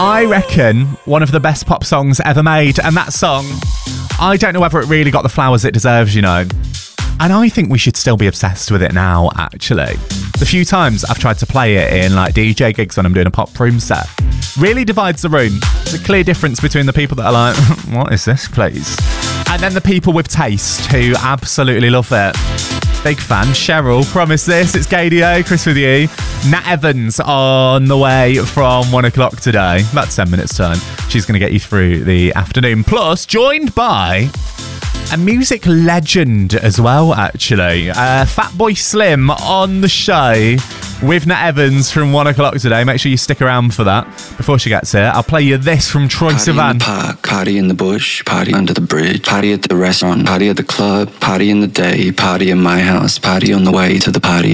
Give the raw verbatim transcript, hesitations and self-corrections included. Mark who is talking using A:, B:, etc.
A: I reckon one of the best pop songs ever made. And that song, I don't know whether it really got the flowers it deserves, you know. And I think we should still be obsessed with it now, actually. The few times I've tried to play it in like D J gigs when I'm doing a pop room set, really divides the room. There's a clear difference between the people that are like, what is this, please? And then the people with taste who absolutely love it. Big fan. Cheryl, promise this. It's K D O, Chris with you. Nat Evans on the way from one o'clock today. About ten minutes time. She's going to get you through the afternoon. Plus, joined by a music legend as well, actually. Uh, Fatboy Slim on the show with Nat Evans from one o'clock today. Make sure you stick around for that. Before she gets here, I'll play you this from Troye
B: Party
A: Sivan.
B: in the park, party in the bush, party under the bridge, party at the restaurant, party at the club, party in the day, party in my house, party on the way to the party.